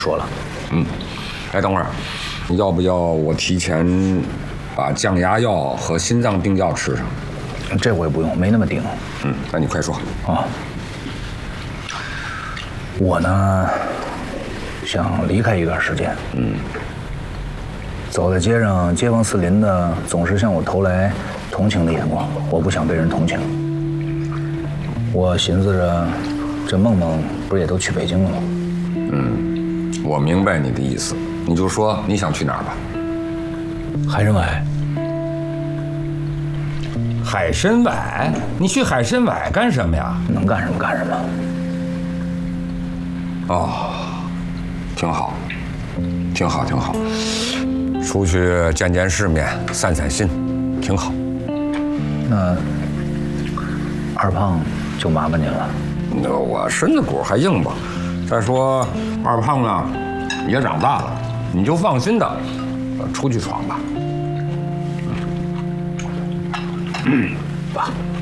说了。 哎，等会儿，你要不要我提前把降压药和心脏病药吃上？ 这我也不用，没那么顶。 那你快说。 啊，我呢想离开一段时间。走在街上，街坊四邻的总是向我投来同情的眼光，我不想被人同情。我寻思着，这梦梦不是也都去北京了吗？ 我明白你的意思，你就说你想去哪儿吧。 海参崴。 海参崴？你去海参崴干什么呀？ 能干什么干什么。 哦，挺好，挺好，挺好。出去见见世面，散散心，挺好。 那二胖就麻烦您了。 那我身子骨还硬吧？再说二胖呢，也长大了，你就放心的出去闯吧。 爸。